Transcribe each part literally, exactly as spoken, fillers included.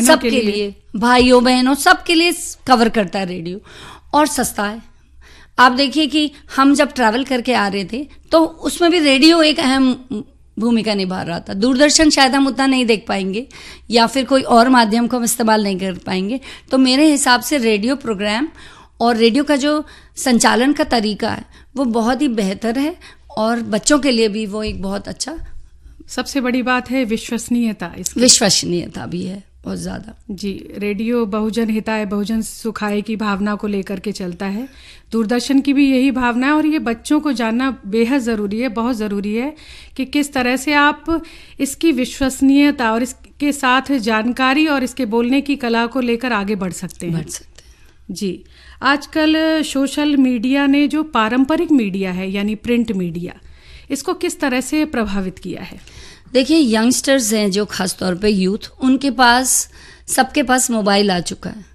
सबके लिए, लिए भाइयों बहनों सबके लिए कवर करता है रेडियो, और सस्ता है। आप देखिए कि हम जब ट्रैवल करके आ रहे थे तो उसमें भी रेडियो एक अहम भूमिका निभा रहा था। दूरदर्शन शायद हम उतना नहीं देख पाएंगे या फिर कोई और माध्यम को हम इस्तेमाल नहीं कर पाएंगे, तो मेरे हिसाब से रेडियो प्रोग्राम और रेडियो का जो संचालन का तरीका है वो बहुत ही बेहतर है, और बच्चों के लिए भी वो एक बहुत अच्छा। सबसे बड़ी बात है विश्वसनीयता, इसकी विश्वसनीयता भी है बहुत ज्यादा। जी, रेडियो बहुजन हिताय बहुजन सुखाय की भावना को लेकर के चलता है। दूरदर्शन की भी यही भावना है, और ये बच्चों को जानना बेहद ज़रूरी है, बहुत ज़रूरी है कि किस तरह से आप इसकी विश्वसनीयता और इसके साथ जानकारी और इसके बोलने की कला को लेकर आगे बढ़ सकते हैं। बढ़ सकते हैं जी। आजकल सोशल मीडिया ने जो पारंपरिक मीडिया है यानी प्रिंट मीडिया, इसको किस तरह से प्रभावित किया है? देखिए, यंगस्टर्स हैं जो खास तौर पे यूथ, उनके पास सबके पास मोबाइल आ चुका है,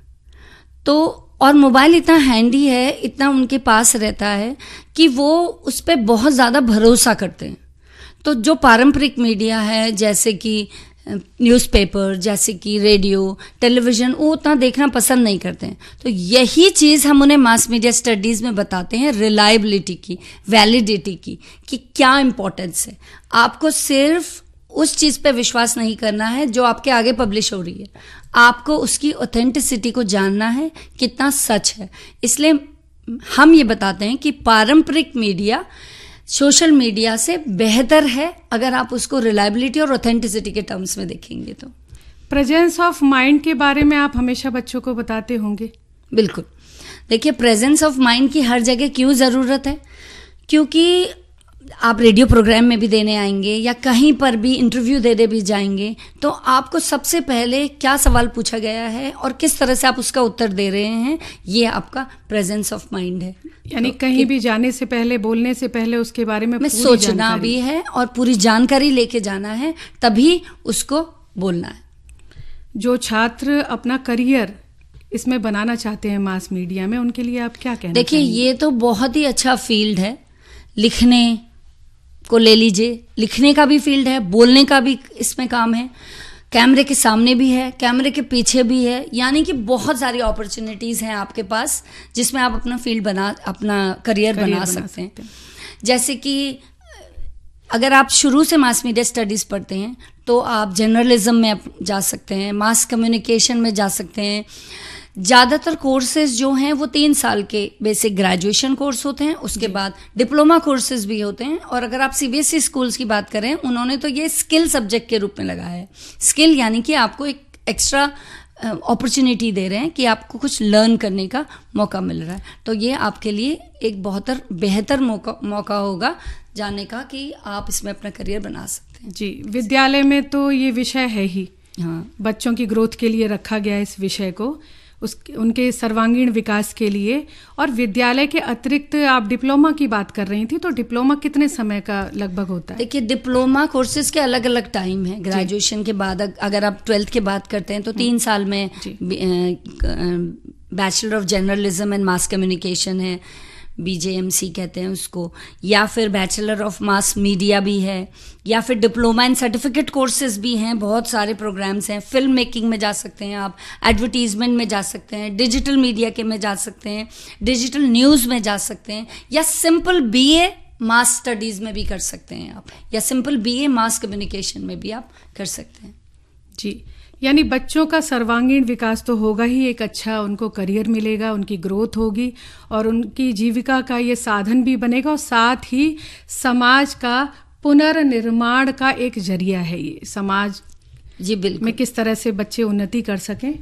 तो और मोबाइल इतना हैंडी है, इतना उनके पास रहता है कि वो उस पर बहुत ज़्यादा भरोसा करते हैं। तो जो पारंपरिक मीडिया है जैसे कि न्यूज़पेपर, जैसे कि रेडियो, टेलीविज़न, वो उतना देखना पसंद नहीं करते हैं। तो यही चीज़ हम उन्हें मास मीडिया स्टडीज़ में बताते हैं, रिलायबिलिटी की, वैलिडिटी की, कि क्या इम्पोर्टेंस है। आपको सिर्फ उस चीज़ पे विश्वास नहीं करना है जो आपके आगे पब्लिश हो रही है, आपको उसकी ऑथेंटिसिटी को जानना है, कितना सच है। इसलिए हम ये बताते हैं कि पारंपरिक मीडिया सोशल मीडिया से बेहतर है अगर आप उसको रिलायबिलिटी और ऑथेंटिसिटी के टर्म्स में देखेंगे तो। प्रेजेंस ऑफ माइंड के बारे में आप हमेशा बच्चों को बताते होंगे। बिल्कुल। देखिए, प्रेजेंस ऑफ माइंड की हर जगह क्यों ज़रूरत है? क्योंकि आप रेडियो प्रोग्राम में भी देने आएंगे या कहीं पर भी इंटरव्यू देने भी जाएंगे, तो आपको सबसे पहले क्या सवाल पूछा गया है और किस तरह से आप उसका उत्तर दे रहे हैं, ये आपका प्रेजेंस ऑफ माइंड है। यानी तो कहीं भी जाने से पहले, बोलने से पहले उसके बारे में, में सोचना भी है और पूरी जानकारी लेके जाना है, तभी उसको बोलना है। जो छात्र अपना करियर इसमें बनाना चाहते हैं मास मीडिया में, उनके लिए आप क्या कहना देखिए, ये तो बहुत ही अच्छा फील्ड है। लिखने को ले लीजिए, लिखने का भी फील्ड है, बोलने का भी इसमें काम है, कैमरे के सामने भी है, कैमरे के पीछे भी है, यानी कि बहुत सारी अपॉर्चुनिटीज़ हैं आपके पास जिसमें आप अपना फील्ड बना, अपना करियर बना, बना सकते हैं। सकते हैं जैसे कि अगर आप शुरू से मास मीडिया स्टडीज़ पढ़ते हैं तो आप जर्नलिज्म में जा सकते हैं, मास कम्युनिकेशन में जा सकते हैं। ज़्यादातर कोर्सेज जो हैं वो तीन साल के बेसिक ग्रेजुएशन कोर्स होते हैं, उसके बाद डिप्लोमा कोर्सेज भी होते हैं। और अगर आप सीबीएसई स्कूल्स की बात करें, उन्होंने तो ये स्किल सब्जेक्ट के रूप में लगाया है। स्किल यानी कि आपको एक एक्स्ट्रा अपॉर्चुनिटी दे रहे हैं कि आपको कुछ लर्न करने का मौका मिल रहा है। तो ये आपके लिए एक बहुत बेहतर मौका मौका होगा जानने का कि आप इसमें अपना करियर बना सकते हैं। जी, विद्यालय में तो ये विषय है ही, हाँ, बच्चों की ग्रोथ के लिए रखा गया है इस विषय को, उस उनके सर्वांगीण विकास के लिए। और विद्यालय के अतिरिक्त आप डिप्लोमा की बात कर रही थी, तो डिप्लोमा कितने समय का लगभग होता है? देखिए, डिप्लोमा कोर्सेज के अलग अलग टाइम है। ग्रेजुएशन के बाद अगर आप ट्वेल्थ की बात करते हैं तो तीन साल में bachelor of journalism and mass communication है, बीजेएमसी कहते हैं उसको, या फिर बैचलर ऑफ मास मीडिया भी है, या फिर डिप्लोमा एंड सर्टिफिकेट कोर्सेज भी हैं। बहुत सारे प्रोग्राम्स हैं। फिल्म मेकिंग में जा सकते हैं आप, एडवर्टीजमेंट में जा सकते हैं, डिजिटल मीडिया के में जा सकते हैं, डिजिटल न्यूज़ में जा सकते हैं, या सिंपल बीए मास स्टडीज़ में भी कर सकते हैं आप, या सिंपल बीए मास कम्युनिकेशन में भी आप कर सकते हैं। जी, यानी बच्चों का सर्वांगीण विकास तो होगा ही, एक अच्छा उनको करियर मिलेगा, उनकी ग्रोथ होगी और उनकी जीविका का ये साधन भी बनेगा, और साथ ही समाज का पुनर्निर्माण का एक जरिया है ये। समाज जी बिल्कुल में किस तरह से बच्चे उन्नति कर सकें।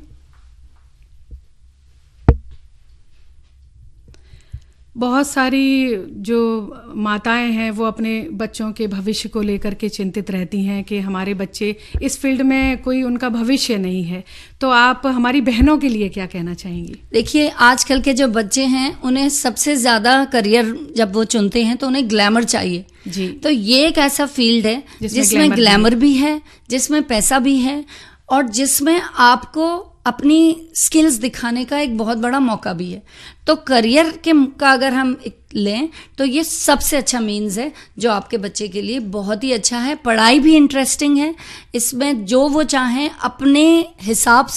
बहुत सारी जो माताएं हैं वो अपने बच्चों के भविष्य को लेकर के चिंतित रहती हैं कि हमारे बच्चे इस फील्ड में कोई उनका भविष्य नहीं है, तो आप हमारी बहनों के लिए क्या कहना चाहेंगी? देखिए, आजकल के जो बच्चे हैं उन्हें सबसे ज़्यादा करियर जब वो चुनते हैं तो उन्हें ग्लैमर चाहिए जी। तो ये एक ऐसा फील्ड है जिसमें, जिसमें ग्लैमर भी है, जिसमें पैसा भी है, और जिसमें आपको अपनी स्किल्स दिखाने का एक बहुत बड़ा मौका भी है। तो करियर के का अगर हम लें तो ये सबसे अच्छा मीन्स है जो आपके बच्चे के लिए बहुत ही अच्छा है। पढ़ाई भी इंटरेस्टिंग है, इसमें जो वो चाहें अपने हिसाब